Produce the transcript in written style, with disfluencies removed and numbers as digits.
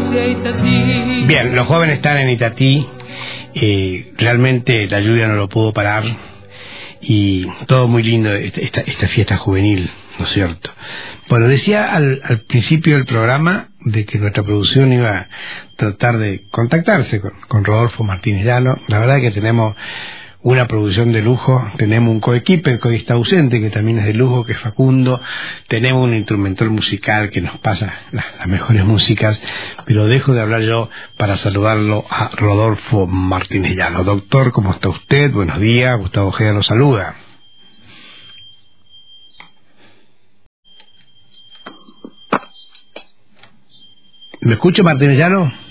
Bien, los jóvenes están en Itatí. Realmente la lluvia no lo pudo parar. Y todo muy lindo, esta fiesta juvenil, ¿no es cierto? Bueno, decía al principio del programa de que nuestra producción iba a tratar de contactarse con Rodolfo Martínez Llano. La verdad que tenemos una producción de lujo, tenemos un coequiper que hoy está ausente, que también es de lujo, que es Facundo, tenemos un instrumental musical que nos pasa las mejores músicas, pero dejo de hablar yo para saludarlo a Rodolfo Martínez Llano. Doctor, ¿cómo está usted? Buenos días, Gustavo Ojeda lo saluda. ¿Me escucha, Martínez Llano?